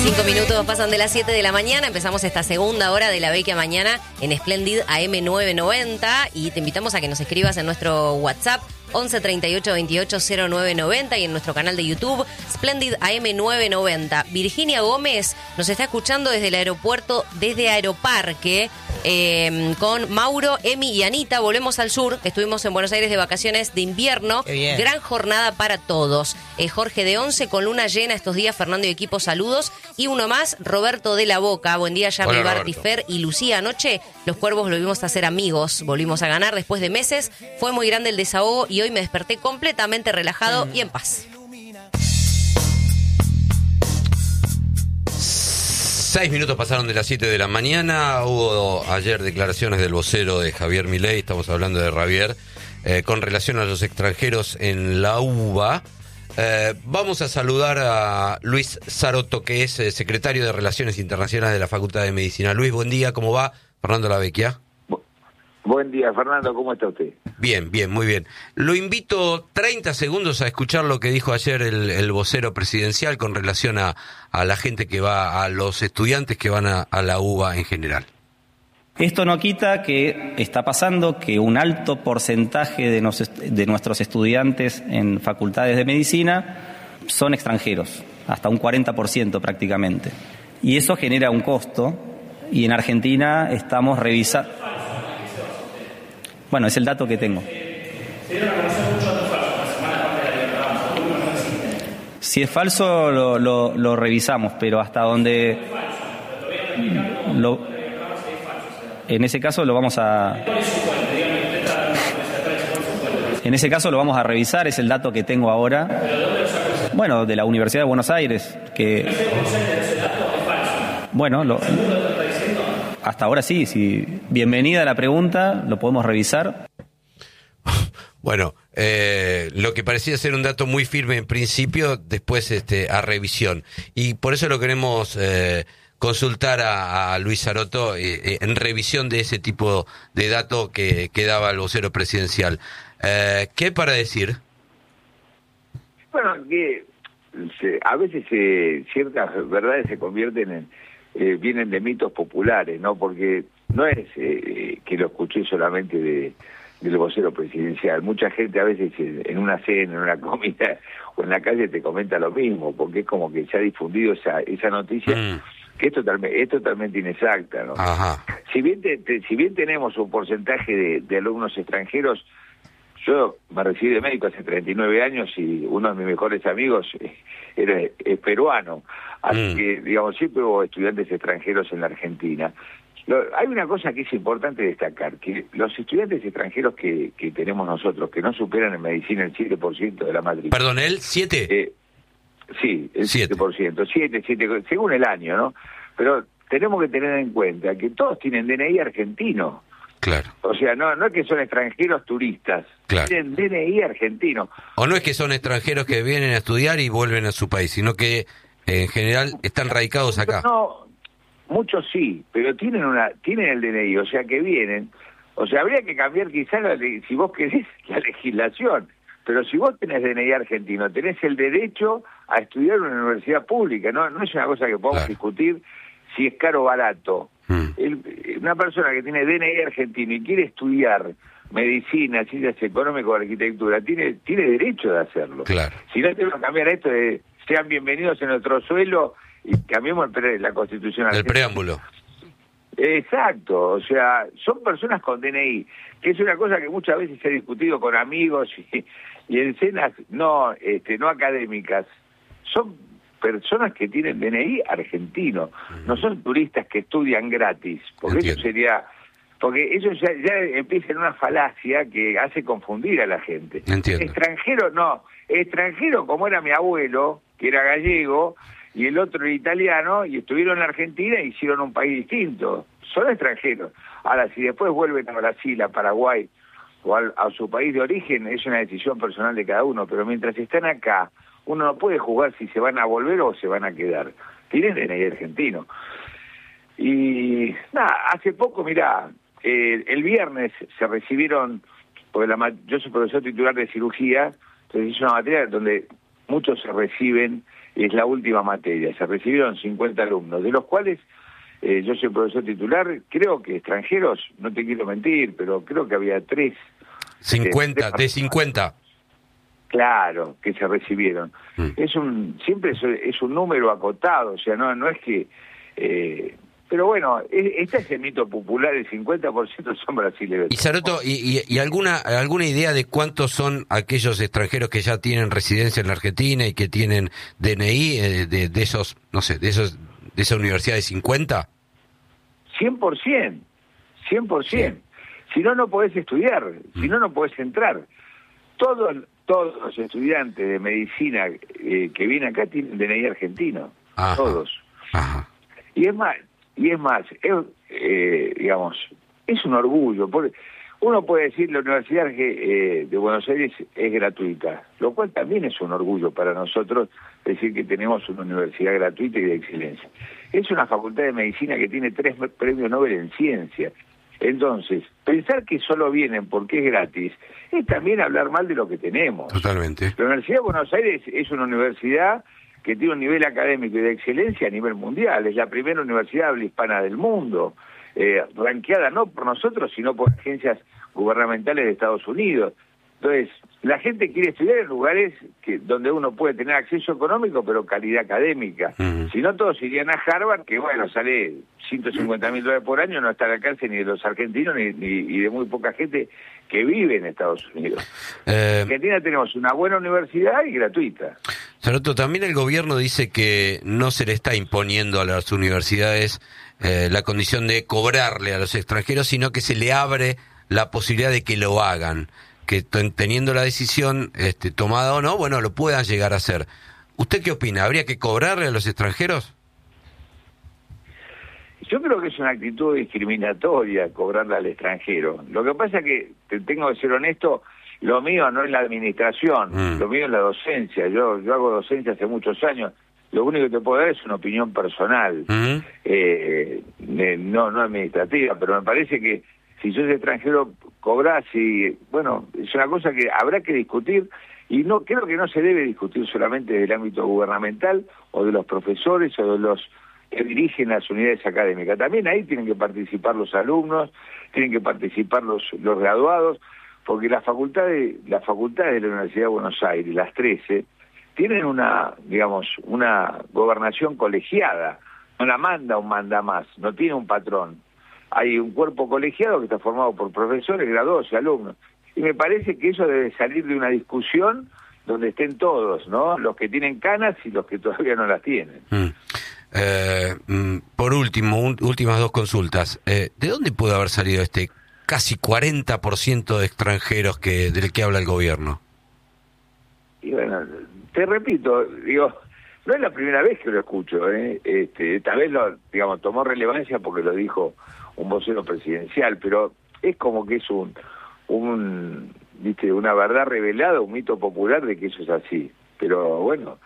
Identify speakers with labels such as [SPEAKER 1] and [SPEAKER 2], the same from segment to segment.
[SPEAKER 1] 5 minutos pasan de las 7 de la mañana. Empezamos esta segunda hora de la Vecchia Mañana en Splendid AM990 y te invitamos a que nos escribas en nuestro WhatsApp 11 38 28 0990 y en nuestro canal de YouTube Splendid AM990. Virginia Gómez nos está escuchando desde el aeropuerto, desde Aeroparque, con Mauro, Emi y Anita. Volvemos al sur, estuvimos en Buenos Aires de vacaciones de invierno. Gran jornada para todos. Jorge de Once con luna llena estos días. Fernando y equipo, saludos. Y uno más, Roberto de la Boca. Buen día, Yami, Barty, Fer y Lucía. Anoche los Cuervos volvimos a ser amigos, volvimos a ganar después de meses. Fue muy grande el desahogo y hoy me desperté completamente relajado y en paz.
[SPEAKER 2] 6 minutos pasaron de las 7 de la mañana. Hubo ayer declaraciones del vocero de Javier Milei, estamos hablando de Javier, con relación a los extranjeros en la UBA. Vamos a saludar a Luis Sarotto, que es secretario de Relaciones Internacionales de la Facultad de Medicina. Luis, buen día, ¿cómo va? Fernando Lavecchia.
[SPEAKER 3] Buen día, Fernando, ¿cómo está usted?
[SPEAKER 2] Bien, bien, muy bien. Lo invito 30 segundos a escuchar lo que dijo ayer el vocero presidencial con relación a la gente que va, a los estudiantes que van a la UBA en general.
[SPEAKER 4] Esto no quita que está pasando que un alto porcentaje de nuestros estudiantes en facultades de medicina son extranjeros, hasta un 40% prácticamente. Y eso genera un costo, y en Argentina estamos revisando... Bueno, es el dato que tengo. Si es falso, lo revisamos, pero hasta donde... En ese caso lo vamos a... En ese caso lo vamos a revisar, es el dato que tengo ahora. Bueno, de la Universidad de Buenos Aires, que... Bueno, hasta ahora sí. Bienvenida a la pregunta, lo podemos revisar.
[SPEAKER 2] Bueno, lo que parecía ser un dato muy firme en principio, después a revisión. Y por eso lo queremos consultar a Luis Sarotto en revisión de ese tipo de dato que daba el vocero presidencial. ¿Qué para decir?
[SPEAKER 3] Bueno, que a veces ciertas verdades se convierten en... vienen de mitos populares, ¿no? Porque no es que lo escuché solamente del vocero presidencial. Mucha gente a veces en una cena, en una comida o en la calle te comenta lo mismo, porque es como que se ha difundido esa noticia que es totalmente inexacta, ¿no?
[SPEAKER 2] Ajá.
[SPEAKER 3] Si bien tenemos un porcentaje de alumnos extranjeros, yo me recibí de médico hace 39 años y uno de mis mejores amigos es peruano. Así que, digamos, siempre hubo estudiantes extranjeros en la Argentina. Hay una cosa que es importante destacar, que los estudiantes extranjeros que tenemos nosotros, que no superan en medicina el 7% de la matrícula.
[SPEAKER 2] ¿Perdón, el 7?
[SPEAKER 3] Sí, el 7%, 7, según el año, ¿no? Pero tenemos que tener en cuenta que todos tienen DNI argentino.
[SPEAKER 2] Claro.
[SPEAKER 3] O sea, no es que son extranjeros turistas,
[SPEAKER 2] claro.
[SPEAKER 3] Tienen DNI argentino.
[SPEAKER 2] O no es que son extranjeros que vienen a estudiar y vuelven a su país, sino que en general están radicados acá.
[SPEAKER 3] No, muchos sí, pero tienen el DNI, o sea que vienen. O sea, habría que cambiar quizás, si vos querés, la legislación. Pero si vos tenés DNI argentino, tenés el derecho a estudiar en una universidad pública. No es una cosa que podamos discutir si es caro o barato. Una persona que tiene DNI argentino y quiere estudiar medicina, ciencias económicas o arquitectura, tiene derecho de hacerlo.
[SPEAKER 2] Claro.
[SPEAKER 3] Si no tenemos que cambiar esto de sean bienvenidos en nuestro suelo y cambiemos la Constitución argentina.
[SPEAKER 2] El preámbulo.
[SPEAKER 3] Exacto, o sea, son personas con DNI, que es una cosa que muchas veces se ha discutido con amigos y en cenas no académicas. Son personas que tienen DNI argentino, no son turistas que estudian gratis, porque eso ya empieza en una falacia que hace confundir a la gente.
[SPEAKER 2] Entiendo.
[SPEAKER 3] Extranjero como era mi abuelo, que era gallego, y el otro era italiano, y estuvieron en Argentina e hicieron un país distinto. Son extranjeros. Ahora, si después vuelven a Brasil, a Paraguay, o a su país de origen, es una decisión personal de cada uno, pero mientras están acá, uno no puede juzgar si se van a volver o se van a quedar. Tienen DNI argentino. Y hace poco, mirá, el viernes se recibieron, porque yo soy profesor titular de cirugía, entonces hice una materia donde muchos se reciben, es la última materia, se recibieron 50 alumnos, de los cuales yo soy profesor titular, creo que extranjeros, no te quiero mentir, pero creo que había 3.
[SPEAKER 2] 50, de 50.
[SPEAKER 3] Claro, que se recibieron. Siempre es un número acotado, o sea, no es que... pero bueno, este es el mito popular, el 50% son brasileños.
[SPEAKER 2] Y Sarotto, ¿y alguna idea de cuántos son aquellos extranjeros que ya tienen residencia en la Argentina y que tienen DNI de esos, no sé, de esa universidad de 50?
[SPEAKER 3] 100%. Sí. Si no, no podés estudiar, si no, no podés entrar. Todos los estudiantes de medicina que vienen acá tienen DNI argentino. Ajá. Todos.
[SPEAKER 2] Ajá.
[SPEAKER 3] Y es más, digamos, es un orgullo. Uno puede decir la Universidad de Buenos Aires es gratuita, lo cual también es un orgullo para nosotros decir que tenemos una universidad gratuita y de excelencia. Es una facultad de medicina que tiene 3 premios Nobel en ciencia. Entonces, pensar que solo vienen porque es gratis es también hablar mal de lo que tenemos.
[SPEAKER 2] Totalmente.
[SPEAKER 3] La Universidad de Buenos Aires es una universidad que tiene un nivel académico y de excelencia a nivel mundial. Es la primera universidad habla hispana del mundo, ranqueada no por nosotros, sino por agencias gubernamentales de Estados Unidos. Entonces, la gente quiere estudiar en lugares donde uno puede tener acceso económico, pero calidad académica. Si no, todos irían a Harvard, que bueno, sale $150.000 por año, no está al alcance ni de los argentinos ni de muy poca gente que vive en Estados Unidos. En Argentina tenemos una buena universidad y gratuita.
[SPEAKER 2] Sarotto, también el gobierno dice que no se le está imponiendo a las universidades la condición de cobrarle a los extranjeros, sino que se le abre la posibilidad de que lo hagan, que teniendo la decisión tomada o no, bueno, lo puedan llegar a hacer. ¿Usted qué opina? ¿Habría que cobrarle a los extranjeros?
[SPEAKER 3] Yo creo que es una actitud discriminatoria cobrarle al extranjero. Lo que pasa es que, tengo que ser honesto, lo mío no es la administración, lo mío es la docencia. Yo hago docencia hace muchos años. Lo único que te puedo dar es una opinión personal, no administrativa, pero me parece que si sos extranjero cobrás y, bueno, es una cosa que habrá que discutir y no creo que no se debe discutir solamente desde el ámbito gubernamental o de los profesores o de los que dirigen las unidades académicas. También ahí tienen que participar los alumnos, tienen que participar los graduados, porque las facultades de la Universidad de Buenos Aires, las 13, tienen una gobernación colegiada, no la manda un mandamás, no tiene un patrón. Hay un cuerpo colegiado que está formado por profesores, graduados y alumnos. Y me parece que eso debe salir de una discusión donde estén todos, ¿no? Los que tienen canas y los que todavía no las tienen.
[SPEAKER 2] Por último, últimas 2 consultas. ¿De dónde puede haber salido este casi 40% de extranjeros del que habla el gobierno?
[SPEAKER 3] Y bueno, te repito, no es la primera vez que lo escucho, esta vez tomó relevancia porque lo dijo un vocero presidencial, pero es como que es una verdad revelada, un mito popular de que eso es así. Pero bueno,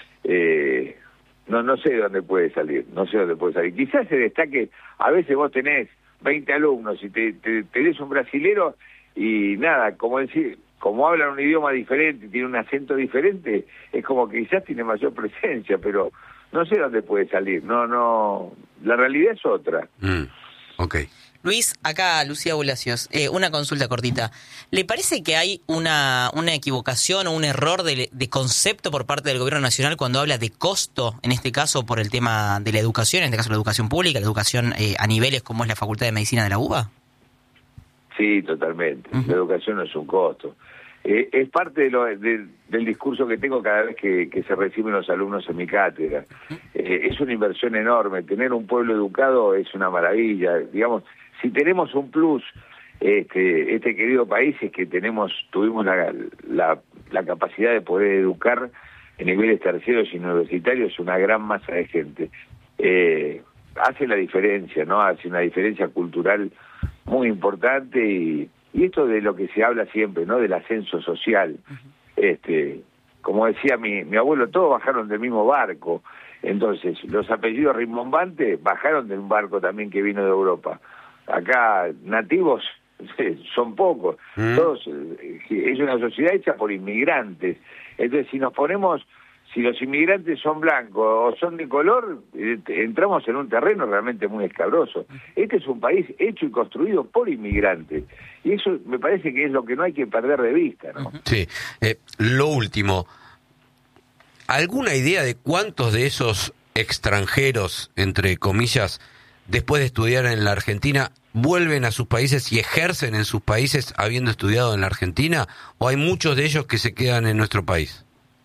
[SPEAKER 3] no sé de dónde puede salir, Quizás se destaque, a veces vos tenés 20 alumnos y tenés un brasilero y nada, como hablan un idioma diferente, tiene un acento diferente, es como que quizás tiene mayor presencia, pero no sé dónde puede salir, la realidad es otra.
[SPEAKER 2] Okay.
[SPEAKER 5] Luis, acá Lucía Bulacios, una consulta cortita. ¿Le parece que hay una equivocación o un error de concepto por parte del gobierno nacional cuando habla de costo, en este caso por el tema de la educación, en este caso la educación pública, la educación a niveles como es la Facultad de Medicina de la UBA? Sí,
[SPEAKER 3] totalmente. La educación no es un costo. Es parte del discurso que tengo cada vez que se reciben los alumnos en mi cátedra. Es una inversión enorme. Tener un pueblo educado es una maravilla. Digamos, si tenemos un plus, este querido país es que tuvimos la capacidad de poder educar en niveles terciarios y universitarios una gran masa de gente. Hace la diferencia, ¿no? Hace una diferencia cultural muy importante y esto de lo que se habla siempre, ¿no? Del ascenso social. Como decía mi abuelo, todos bajaron del mismo barco. Entonces, los apellidos rimbombantes bajaron de un barco también que vino de Europa. Acá, nativos, son pocos. Todos, es una sociedad hecha por inmigrantes. Entonces, si nos ponemos si los inmigrantes son blancos o son de color, entramos en un terreno realmente muy escabroso. Este es un país hecho y construido por inmigrantes. Y eso me parece que es lo que no hay que perder de vista, ¿no?
[SPEAKER 2] Sí. Lo último, ¿alguna idea de cuántos de esos extranjeros, entre comillas, después de estudiar en la Argentina, vuelven a sus países y ejercen en sus países habiendo estudiado en la Argentina? ¿O hay muchos de ellos que se quedan en nuestro país?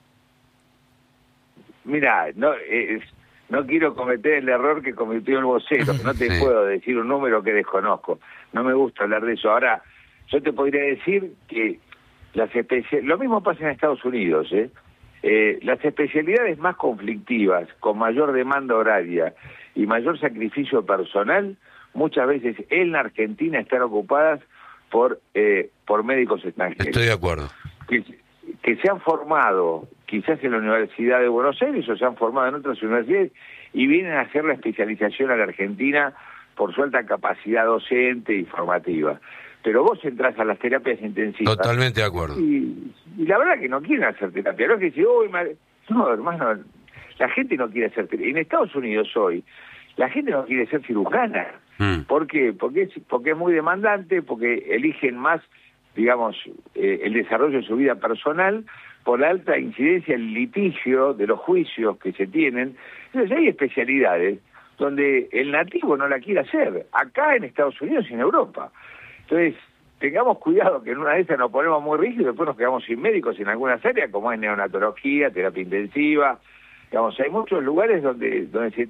[SPEAKER 3] Mira, no quiero cometer el error que cometió el vocero. No te puedo decir un número que desconozco. No me gusta hablar de eso. Ahora, yo te podría decir que lo mismo pasa en Estados Unidos, las especialidades más conflictivas, con mayor demanda horaria y mayor sacrificio personal, muchas veces en la Argentina están ocupadas por médicos extranjeros.
[SPEAKER 2] Estoy de acuerdo.
[SPEAKER 3] Que se han formado quizás en la Universidad de Buenos Aires o se han formado en otras universidades y vienen a hacer la especialización a la Argentina por su alta capacidad docente y formativa. Pero vos entrás a las terapias intensivas.
[SPEAKER 2] Totalmente de acuerdo.
[SPEAKER 3] Y la verdad que no quieren hacer terapia. No es que decir, no, hermano, la gente no quiere hacer terapia. En Estados Unidos hoy, la gente no quiere ser cirujana. ¿Por qué? Porque es muy demandante, porque eligen más, digamos, el desarrollo de su vida personal por la alta incidencia del litigio, de los juicios que se tienen. Entonces hay especialidades donde el nativo no la quiere hacer, acá en Estados Unidos y en Europa. Entonces, tengamos cuidado que en una de esas nos ponemos muy rígidos y después nos quedamos sin médicos en algunas áreas, como es neonatología, terapia intensiva. Digamos, hay muchos lugares donde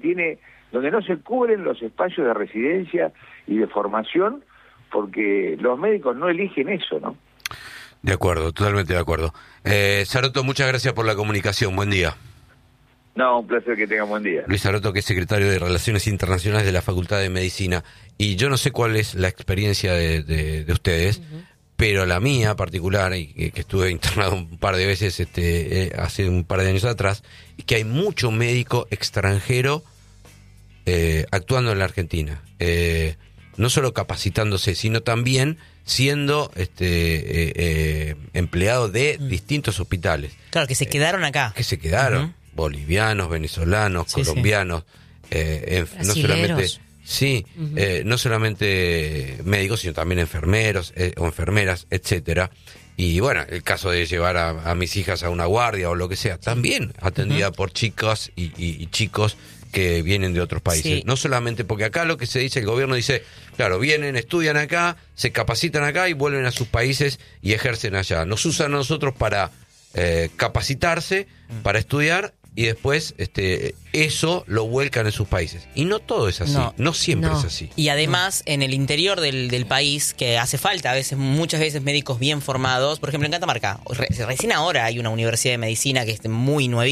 [SPEAKER 3] no se cubren los espacios de residencia y de formación, porque los médicos no eligen eso, ¿no?
[SPEAKER 2] De acuerdo, totalmente de acuerdo. Sarotto, muchas gracias por la comunicación. Buen día.
[SPEAKER 3] No, un placer, que tengan buen día.
[SPEAKER 2] Luis Sarotto, que es secretario de Relaciones Internacionales de la Facultad de Medicina. Y yo no sé cuál es la experiencia de ustedes, pero la mía particular, y que estuve internado un par de veces hace un par de años atrás, es que hay mucho médico extranjero actuando en la Argentina. No solo capacitándose, sino también siendo empleado de distintos hospitales.
[SPEAKER 5] Claro, que se quedaron acá.
[SPEAKER 2] Que se quedaron. Bolivianos, venezolanos, colombianos, no solamente, no solamente médicos, sino también enfermeros o enfermeras, etcétera. Y bueno, el caso de llevar a mis hijas a una guardia o lo que sea, también atendida por chicas y chicos que vienen de otros países. Sí. No solamente porque acá lo que se dice, el gobierno dice, claro, vienen, estudian acá, se capacitan acá y vuelven a sus países y ejercen allá. Nos usan a nosotros para capacitarse, para estudiar, y después eso lo vuelcan en sus países. Y no todo es así, no siempre es así.
[SPEAKER 5] Y además, en el interior del país, que hace falta muchas veces médicos bien formados, por ejemplo en Catamarca, recién ahora hay una universidad de medicina que es muy nueva.